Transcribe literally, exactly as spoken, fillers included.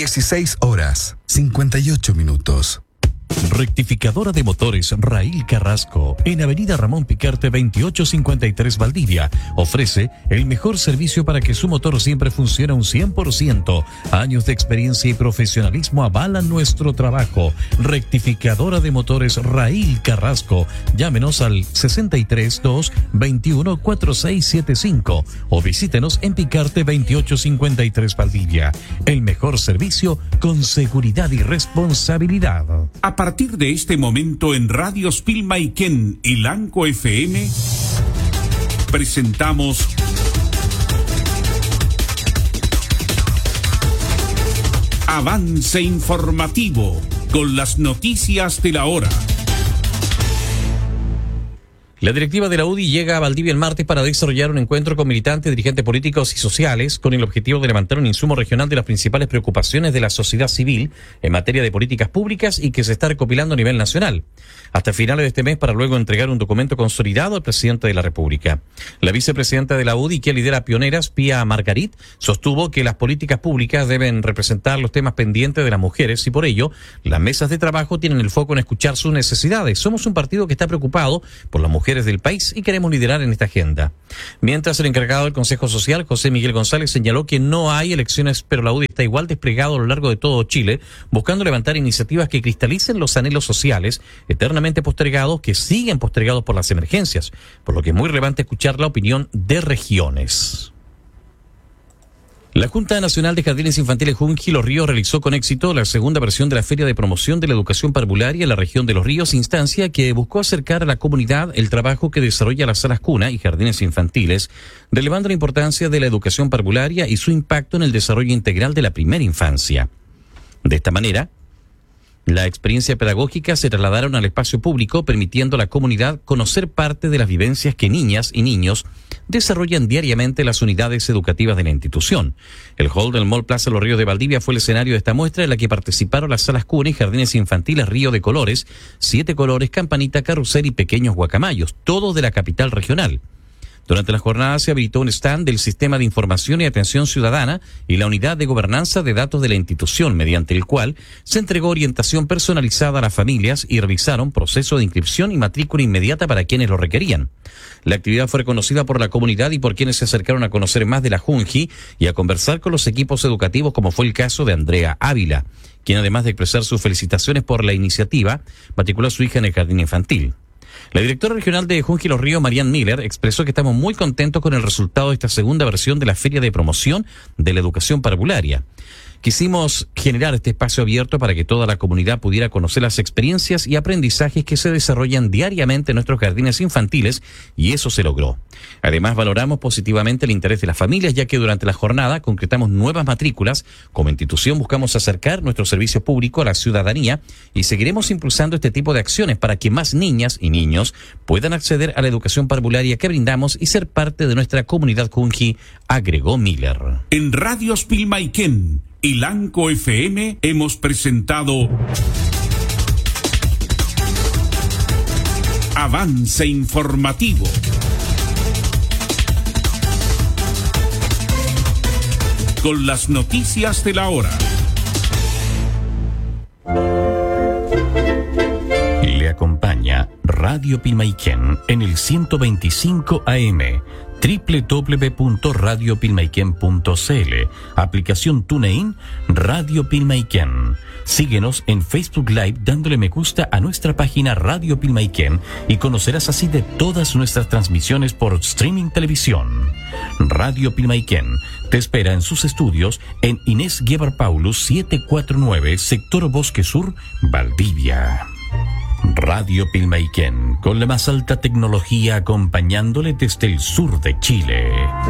dieciséis horas, cincuenta y ocho minutos. Rectificadora de motores Raíl Carrasco, en Avenida Ramón Picarte veintiocho cincuenta y tres Valdivia, ofrece el mejor servicio para que su motor siempre funcione un cien por ciento. Años de experiencia y profesionalismo avalan nuestro trabajo. Rectificadora de motores Raíl Carrasco. Llámenos al sesenta y tres dos veintiuno cuarenta y seis setenta y cinco o visítenos en Picarte veintiocho cincuenta y tres Valdivia. El mejor servicio con seguridad y responsabilidad. A partir de este momento en Radio Spilmaiken y Lanco F M presentamos Avance Informativo con las noticias de la hora. La directiva de la U D I llega a Valdivia el martes para desarrollar un encuentro con militantes, dirigentes políticos y sociales con el objetivo de levantar un insumo regional de las principales preocupaciones de la sociedad civil en materia de políticas públicas y que se está recopilando a nivel nacional, hasta finales de este mes para luego entregar un documento consolidado al presidente de la República. La vicepresidenta de la U D I, que lidera Pioneras, Pía Margarit, sostuvo que las políticas públicas deben representar los temas pendientes de las mujeres y por ello las mesas de trabajo tienen el foco en escuchar sus necesidades. Somos un partido que está preocupado por las mujeres del país y queremos liderar en esta agenda. Mientras, el encargado del Consejo Social, José Miguel González, señaló que no hay elecciones, pero la U D I está igual desplegado a lo largo de todo Chile, buscando levantar iniciativas que cristalicen los anhelos sociales eternamente postergados, que siguen postergados por las emergencias, por lo que es muy relevante escuchar la opinión de regiones. La Junta Nacional de Jardines Infantiles Junji Los Ríos realizó con éxito la segunda versión de la Feria de Promoción de la Educación Parvularia en la región de Los Ríos, instancia que buscó acercar a la comunidad el trabajo que desarrolla las salas cuna y jardines infantiles, relevando la importancia de la educación parvularia y su impacto en el desarrollo integral de la primera infancia. De esta manera, la experiencia pedagógica se trasladaron al espacio público, permitiendo a la comunidad conocer parte de las vivencias que niñas y niños desarrollan diariamente las unidades educativas de la institución. El hall del Mall Plaza Los Ríos de Valdivia fue el escenario de esta muestra en la que participaron las salas cuna y jardines infantiles Río de Colores, Siete Colores, Campanita, Carrusel y Pequeños Guacamayos, todos de la capital regional. Durante la jornada se habilitó un stand del Sistema de Información y Atención Ciudadana y la Unidad de Gobernanza de Datos de la institución, mediante el cual se entregó orientación personalizada a las familias y realizaron proceso de inscripción y matrícula inmediata para quienes lo requerían. La actividad fue reconocida por la comunidad y por quienes se acercaron a conocer más de la Junji y a conversar con los equipos educativos, como fue el caso de Andrea Ávila, quien además de expresar sus felicitaciones por la iniciativa, matriculó a su hija en el jardín infantil. La directora regional de Junji Los Ríos, Marian Miller, expresó que estamos muy contentos con el resultado de esta segunda versión de la Feria de Promoción de la Educación Parvularia. Quisimos generar este espacio abierto para que toda la comunidad pudiera conocer las experiencias y aprendizajes que se desarrollan diariamente en nuestros jardines infantiles, y eso se logró. Además, valoramos positivamente el interés de las familias, ya que durante la jornada concretamos nuevas matrículas. Como institución buscamos acercar nuestro servicio público a la ciudadanía y seguiremos impulsando este tipo de acciones para que más niñas y niños puedan acceder a la educación parvularia que brindamos y ser parte de nuestra comunidad Junji, agregó Miller. En Radio Spilmaiken y Lanco F M hemos presentado Avance Informativo. Con las noticias de la hora. Le acompaña Radio Pilmaiquén en el ciento veinticinco A M, doble u doble u doble u punto radio pilmaiquén punto c l, aplicación TuneIn Radio Pilmaiquén. Síguenos en Facebook Live dándole me gusta a nuestra página Radio Pilmaiquén y conocerás así de todas nuestras transmisiones por streaming televisión. Radio Pilmaiquén te espera en sus estudios en Inés Guevar Paulus setecientos cuarenta y nueve, Sector Bosque Sur, Valdivia. Radio Pilmaiquén, con la más alta tecnología acompañándole desde el sur de Chile.